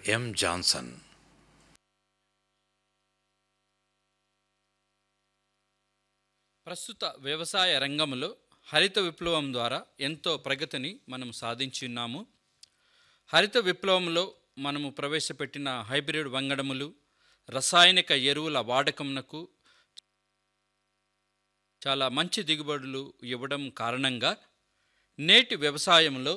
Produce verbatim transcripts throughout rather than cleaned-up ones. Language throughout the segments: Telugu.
ఎం జాన్సన్. ప్రస్తుత వ్యవసాయ రంగంలో హరిత విప్లవం ద్వారా ఎంతో ప్రగతిని మనం సాధించి ఉన్నాము. హరిత విప్లవంలో మనము ప్రవేశపెట్టిన హైబ్రిడ్ వంగడములు, రసాయనిక ఎరువుల వాడకంనకు చాలా మంచి దిగుబడులు ఇవ్వడం కారణంగా నేటి వ్యవసాయంలో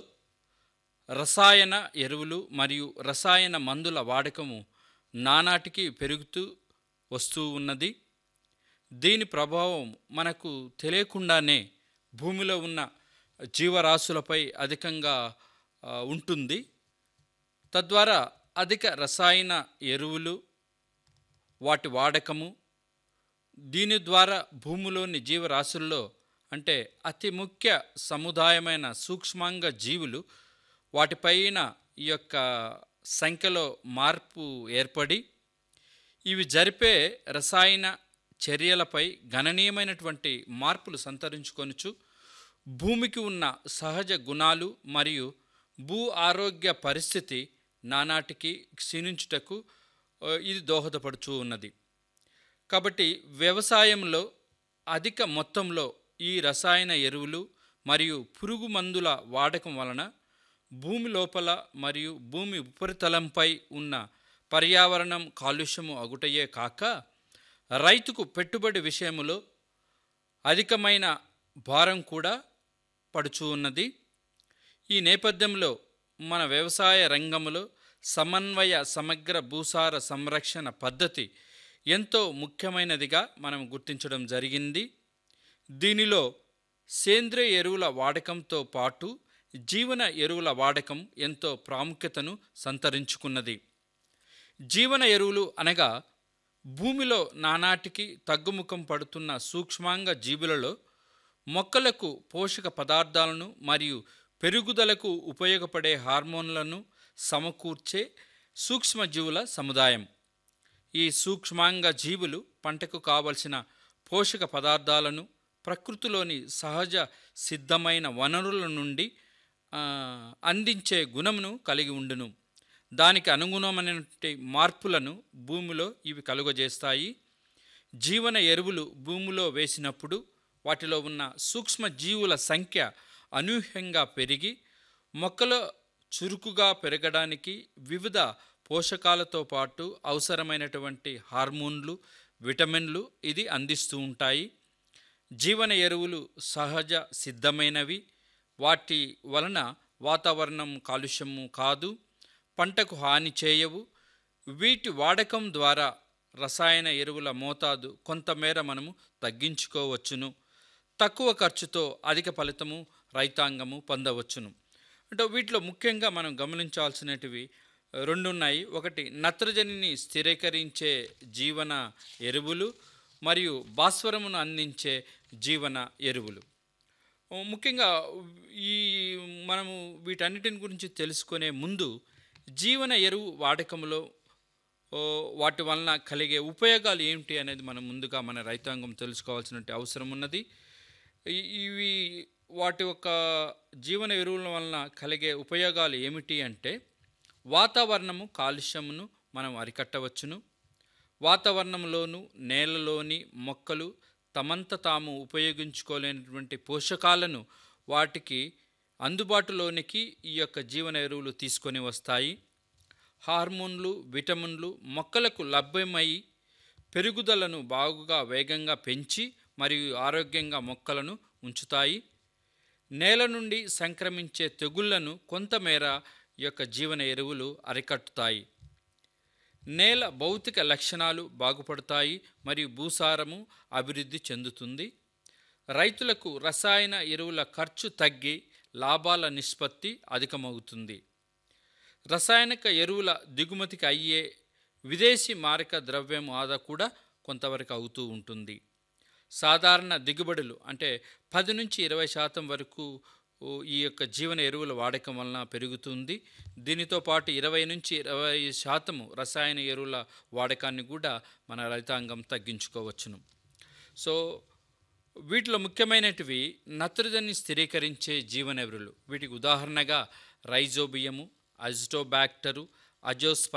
రసాయన ఎరువులు మరియు రసాయన మందుల వాడకము నానాటికి పెరుగుతూ వస్తూ ఉన్నది. దీని ప్రభావం మనకు తెలియకుండానే భూమిలో ఉన్న జీవరాశులపై అధికంగా ఆ, ఉంటుంది. తద్వారా అధిక రసాయన ఎరువులు వాటి వాడకము దీని ద్వారా భూమిలోని జీవరాశుల్లో అంటే అతి ముఖ్య సముదాయమైన సూక్ష్మాంగ జీవులు వాటిపైన ఈ యొక్క సంఖ్యలో మార్పు ఏర్పడి ఇవి జరిపే రసాయన చర్యలపై గణనీయమైనటువంటి మార్పులు సంతరించుకొనుచు భూమికి ఉన్న సహజ గుణాలు మరియు భూ ఆరోగ్య పరిస్థితి నానాటికి క్షీణించుటకు ఆ, ఇది దోహదపడుచూ ఉన్నది. కాబట్టి వ్యవసాయంలో అధిక మొత్తంలో ఈ రసాయన ఎరువులు మరియు పురుగు మందుల వాడకం వలన భూమి లోపల మరియు భూమి ఉపరితలంపై ఉన్న పర్యావరణం కాలుష్యము అగుటయే కాక రైతుకు పెట్టుబడి విషయములో అధికమైన భారం కూడా పడుచూ ఉన్నది. ఈ నేపథ్యంలో మన వ్యవసాయ రంగంలో సమన్వయ సమగ్ర భూసార సంరక్షణ పద్ధతి ఎంతో ముఖ్యమైనదిగా మనం గుర్తించడం జరిగింది. దీనిలో సేంద్రియ ఎరువుల వాడకంతో పాటు జీవన ఎరువుల వాడకం ఎంతో ప్రాముఖ్యతను సంతరించుకున్నది. జీవన ఎరువులు అనగా భూమిలో నానాటికి తగ్గుముఖం పడుతున్న సూక్ష్మాంగ జీవులలో మొక్కలకు పోషక పదార్థాలను మరియు పెరుగుదలకు ఉపయోగపడే హార్మోన్లను సమకూర్చే సూక్ష్మజీవుల సముదాయం. ఈ సూక్ష్మాంగ జీవులు పంటకు కావలసిన పోషక పదార్థాలను ప్రకృతిలోని సహజ సిద్ధమైన వనరుల నుండి ఆ, అందించే గుణమును కలిగి ఉండును. దానికి అనుగుణమైనటువంటి మార్పులను భూమిలో ఇవి కలుగజేస్తాయి. జీవన ఎరువులు భూమిలో వేసినప్పుడు వాటిలో ఉన్న సూక్ష్మ జీవుల సంఖ్య అనూహ్యంగా పెరిగి మొక్కలు చురుకుగా పెరగడానికి వివిధ పోషకాలతో పాటు అవసరమైనటువంటి హార్మోన్లు, విటమిన్లు ఇది అందిస్తూ ఉంటాయి. జీవన ఎరువులు సహజ సిద్ధమైనవి. వాటి వలన వాతావరణం కాలుష్యము కాదు, పంటకు హాని చేయవు. వీటి వాడకం ద్వారా రసాయన ఎరువుల మోతాదు కొంతమేర మనము తగ్గించుకోవచ్చును. తక్కువ ఖర్చుతో అధిక ఫలితము రైతాంగము పొందవచ్చును. అంటే వీటిలో ముఖ్యంగా మనం గమనించాల్సినటివి రెండు ఉన్నాయి. ఒకటి నత్రజనిని స్థిరీకరించే జీవన ఎరువులు మరియు భాస్వరమును అందించే జీవన ఎరువులు. ముఖ్యంగా ఈ మనము వీటన్నిటిని గురించి తెలుసుకునే ముందు జీవన ఎరువు వాడకంలో ఓ, వాటి వలన కలిగే ఉపయోగాలు ఏమిటి అనేది మనం ముందుగా మన రైతాంగం తెలుసుకోవాల్సిన అవసరం ఉన్నది. ఈ- ఇవి వాటి యొక్క జీవన ఎరువుల వలన కలిగే ఉపయోగాలు ఏమిటి అంటే వాతావరణము కాలుష్యమును మనం అరికట్టవచ్చును. వాతావరణంలోను నేలలోని మొక్కలు తమంత తాము ఉపయోగించుకోలేనటువంటి పోషకాలను వాటికి అందుబాటులోనికి ఈ యొక్క జీవన ఎరువులు తీసుకొని వస్తాయి. హార్మోన్లు, విటమిన్లు మొక్కలకు లభ్యమై పెరుగుదలను బాగుగా వేగంగా పెంచి మరియు ఆరోగ్యంగా మొక్కలను ఉంచుతాయి. నేల నుండి సంక్రమించే తెగుళ్లను కొంతమేర ఈ యొక్క జీవన ఎరువులు అరికట్టుతాయి. నేల భౌతిక లక్షణాలు బాగుపడతాయి మరియు భూసారము అభివృద్ధి చెందుతుంది. రైతులకు రసాయన ఎరువుల ఖర్చు తగ్గి లాభాల నిష్పత్తి అధికమవుతుంది. రసాయనిక ఎరువుల దిగుమతికి అయ్యే విదేశీ మారక ద్రవ్యం ఆదా కూడా కొంతవరకు అవుతూ ఉంటుంది. సాధారణ దిగుబడులు అంటే పది నుంచి ఇరవై శాతం వరకు ఓ, ఈ యొక్క జీవన ఎరువుల వాడకం వలన పెరుగుతుంది. దీనితో పాటు ఇరవై నుంచి ఇరవై శాతము రసాయన ఎరువుల వాడకాన్ని కూడా మన రైతాంగం తగ్గించుకోవచ్చును. సో వీటిలో ముఖ్యమైనటివి నత్రజని స్థిరీకరించే జీవన ఎరువులు. వీటికి ఉదాహరణగా రైజోబియము, అజిటోబ్యాక్టరు, అజోస్పైరిలం